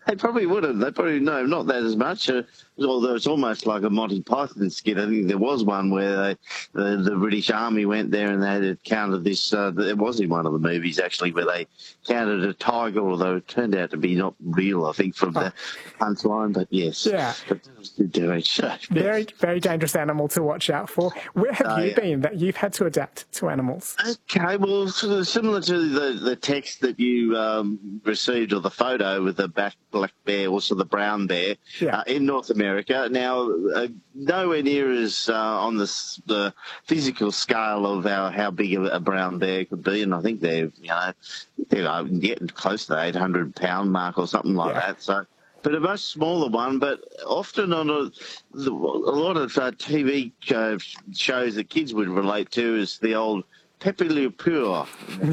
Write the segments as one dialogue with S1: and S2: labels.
S1: They probably would have. They probably, no, not that as much. Although it's almost like a Monty Python skit. I think there was one where the British Army went there and they had counted this. It was in one of the movies, actually, where they counted a tiger, although it turned out to be not real, I think, from the punchline. But yes.
S2: Yeah.
S1: But that was the damage.
S2: Very, very dangerous animal to watch out for. Where have you been that you've had to adapt to animals?
S1: Okay, well, sort of similar to the text that you received, or the photo with the black bear, also the brown bear, in North America. Now, nowhere near as on the physical scale of how big a brown bear could be, and I think they're getting close to the 800-pound mark or something like that. So, but a much smaller one, but often on a lot of TV shows that kids would relate to is the old Pepe Le Pew.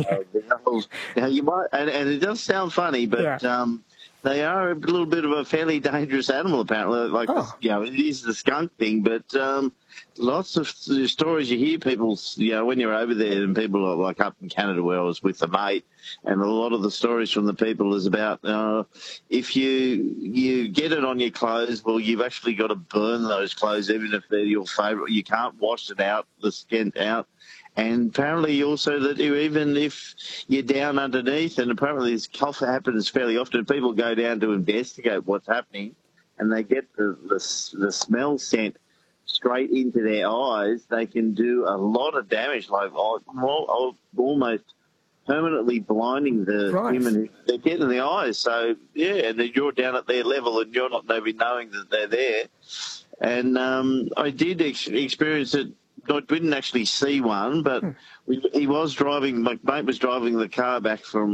S1: You might, and it does sound funny, but they are a little bit of a fairly dangerous animal, apparently. Like, it is the skunk thing, but lots of stories you hear people, when you're over there, and people are like up in Canada where I was with a mate, and a lot of the stories from the people is about if you get it on your clothes, well, you've actually got to burn those clothes, even if they're your favourite. You can't wash it out, the skin out. And apparently also that even if you're down underneath, and apparently this happens fairly often, people go down to investigate what's happening and they get the smell sent straight into their eyes, they can do a lot of damage, like almost permanently blinding the human they get in the eyes. So, and then you're down at their level and you're not maybe knowing that they're there. And I did experience it. I didn't actually see one, but he was driving. My mate was driving the car back from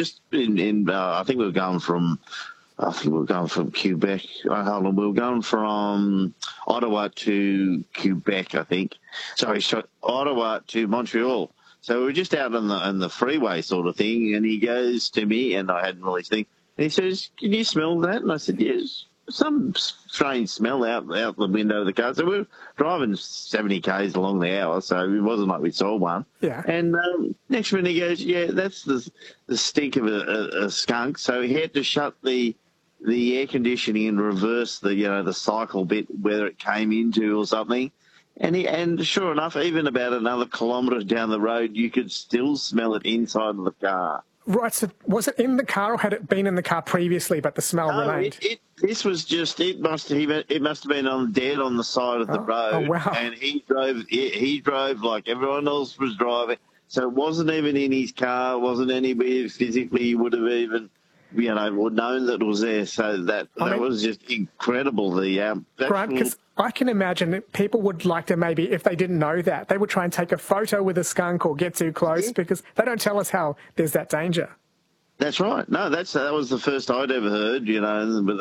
S1: I think we were going from Quebec. Hold on, we were going from Ottawa to Quebec, I think. Sorry, Ottawa to Montreal. So we were just out on the freeway sort of thing, and he goes to me, and I hadn't really seen. And he says, "Can you smell that?" And I said, "Yes." Some strange smell out the window of the car. So we were driving 70 k's along the hour, so it wasn't like we saw one.
S2: Yeah.
S1: And next minute he goes, that's the stink of a skunk. So he had to shut the air conditioning and reverse the cycle bit, whether it came into or something. And sure enough, even about another kilometre down the road, you could still smell it inside of the car.
S2: Right, so was it in the car or had it been in the car previously but the smell remained?
S1: This was just, it must have been dead on the side of the road.
S2: Oh, wow.
S1: And he drove like everyone else was driving. So it wasn't even in his car, wasn't anywhere physically he would have even, known that it was there. So that was just incredible. Right,
S2: because I can imagine people would like to maybe, if they didn't know that, they would try and take a photo with a skunk or get too close because they don't tell us how there's that danger.
S1: That's right. No, that was the first I'd ever heard, but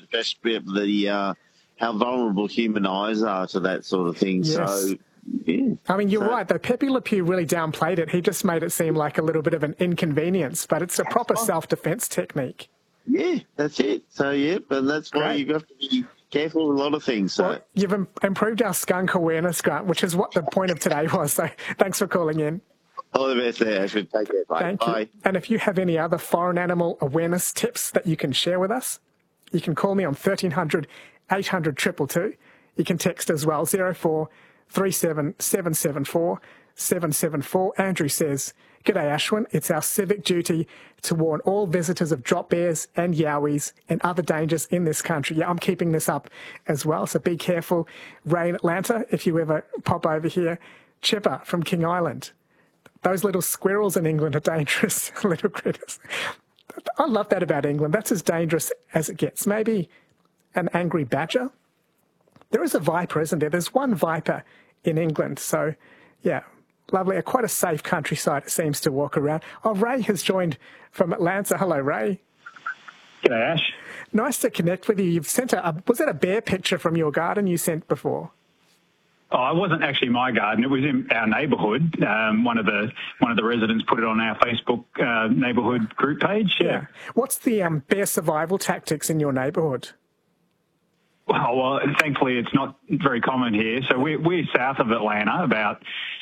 S1: that how vulnerable human eyes are to that sort of thing.
S2: Yes.
S1: So, yeah.
S2: I mean, you're right, though. Pepe Le Pew really downplayed it. He just made it seem like a little bit of an inconvenience, but it's a proper self-defense technique.
S1: Yeah, that's it. So, and that's why you have to be careful with a lot of things. So.
S2: Well, you've improved our skunk awareness, Grant, which is what the point of today was. So thanks for calling in.
S1: All the best there, Ashwin. Take care. Bye.
S2: Thank you. And if you have any other foreign animal awareness tips that you can share with us, you can call me on 1300 800 222. You can text as well, 0437 774 774. Andrew says, "G'day Ashwin, it's our civic duty to warn all visitors of drop bears and yowies and other dangers in this country." Yeah, I'm keeping this up as well, so be careful. Ray in Atlanta, if you ever pop over here. Chipper from King Island. Those little squirrels in England are dangerous, little critters. I love that about England. That's as dangerous as it gets. Maybe an angry badger. There is a viper, isn't there? There's one viper in England. So, yeah, lovely. Quite a safe countryside, it seems, to walk around. Oh, Ray has joined from Atlanta. Hello, Ray.
S3: G'day, Ash.
S2: Nice to connect with you. You've sent was that a bear picture from your garden you sent before?
S3: Oh, it wasn't actually my garden. It was in our neighbourhood. One of the residents put it on our Facebook neighbourhood group page. Yeah.
S2: What's the bear survival tactics in your neighbourhood?
S3: Well, thankfully it's not very common here. So we're south of Atlanta, about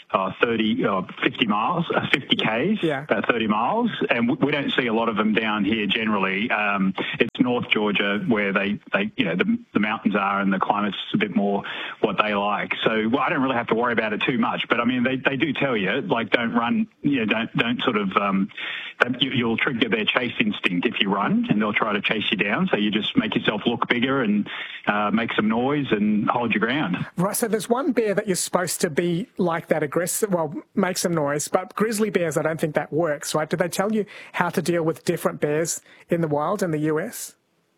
S3: 50 miles, 50 Ks, about 30 miles, and we don't see a lot of them down here generally. It's North Georgia where they the mountains are and the climate's a bit more what they like. So I don't really have to worry about it too much. But I mean, they do tell you, like, don't run, don't sort of, you'll trigger their chase instinct if you run, and they'll try to chase you down. So you just make yourself look bigger and make some noise and hold your ground.
S2: Right. So there's one bear that you're supposed to be like that aggressive. Well, make some noise, but grizzly bears, I don't think that works, right? Did they tell you how to deal with different bears in the wild in the US?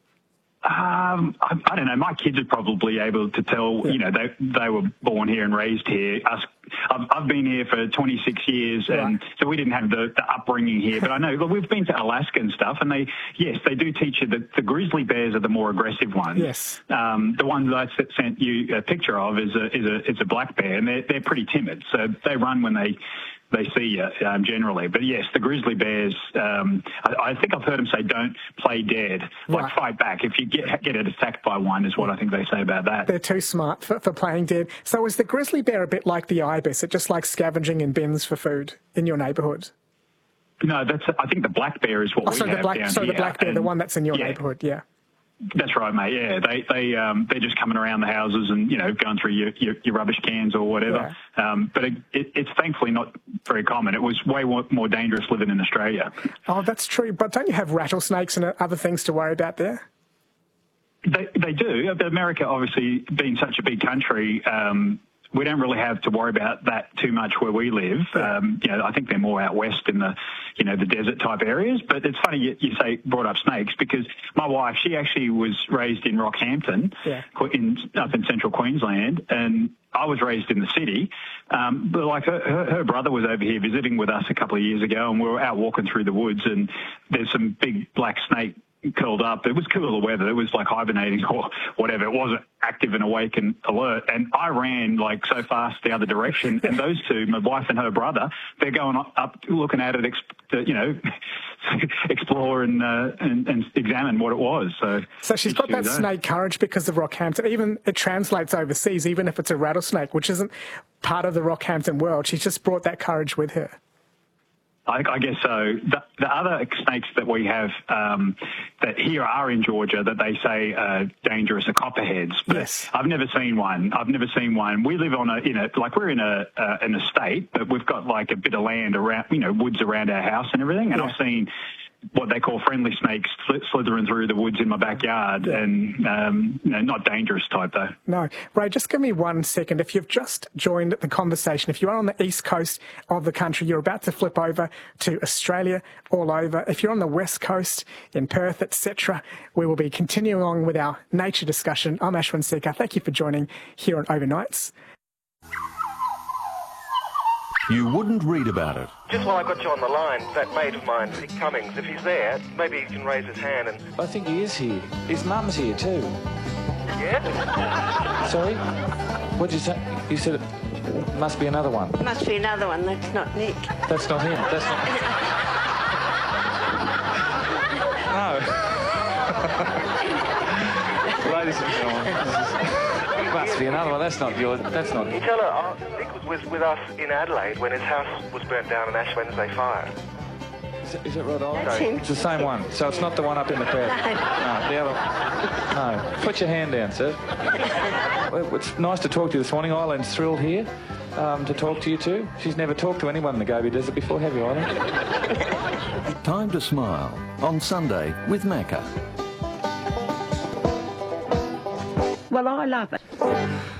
S3: I don't know. My kids are probably able to tell, they were born here and raised here. I've been here for 26 years, and so we didn't have the upbringing here. But I know we've been to Alaska and stuff, and they do teach you that the grizzly bears are the more aggressive ones.
S2: Yes.
S3: The one that I sent you a picture of is a black bear, and they're pretty timid, so they run when they see you generally. But yes, the grizzly bears, I think I've heard them say don't play dead, like fight back. If you get attacked by one is what I think they say about that.
S2: They're too smart for playing dead. So is the grizzly bear a bit like the ibis? It just like scavenging in bins for food in your neighbourhood?
S3: No, I think the black bear is what we have down here.
S2: So the black bear, the one that's in your neighbourhood,
S3: That's right, mate. Yeah, they're just coming around the houses and going through your rubbish cans or whatever. But it's thankfully not very common. It was way more dangerous living in Australia.
S2: Oh, that's true. But don't you have rattlesnakes and other things to worry about there?
S3: They do. But America, obviously, being such a big country, we don't really have to worry about that too much where we live. I think they're more out west in the desert type areas. But it's funny you brought up snakes, because my wife, she actually was raised in Rockhampton, up in central Queensland, and I was raised in the city. But like her brother was over here visiting with us a couple of years ago, and we were out walking through the woods, and there's some big black snake curled up. It was cooler weather. It was like hibernating or whatever. It wasn't active and awake and alert. And I ran like so fast the other direction. And those two, my wife and her brother, they're going up looking at it, explore and examine what it was. So
S2: she's got that snake courage because of Rockhampton. Even it translates overseas, even if it's a rattlesnake, which isn't part of the Rockhampton world. She's just brought that courage with her.
S3: I guess so. The other snakes that we have that here are in Georgia that they say are dangerous are copperheads. But
S2: yes.
S3: I've never seen one. We live we're in an estate, but we've got like a bit of land around, woods around our house and everything. And I've seen what they call friendly snakes slithering through the woods in my backyard, and not dangerous type though.
S2: No. Ray, just give me 1 second. If you've just joined the conversation, if you are on the east coast of the country, you're about to flip over to Australia all over. If you're on the west coast, in Perth, etc., we will be continuing on with our nature discussion. I'm Ashwin Seeker. Thank you for joining here on Overnights.
S4: You wouldn't read about it.
S5: Just while I got you on the line, that mate of mine, Nick Cummings, if he's there, maybe he can raise his hand and...
S6: I think he is here. His mum's here too.
S5: Yeah?
S6: Sorry? What did you say? You said it must be another one.
S7: Must be another one. That's not Nick.
S6: That's not him. That's not... No. Ladies and gentlemen, must be another one. That's not yours. That's not...
S5: You tell her, Nick was with us in Adelaide when his house was burnt down in Ash Wednesday fire.
S6: Is it Rod Island?
S7: That's him.
S6: It's the same one. So it's not the one up in the crowd. No, the other. No. Put your hand down, sir. It's nice to talk to you this morning. Eileen's thrilled here to talk to you too. She's never talked to anyone in the Gobi Desert before, have you, Eileen?
S4: Time to Smile on Sunday with Macca.
S7: Well, I love it.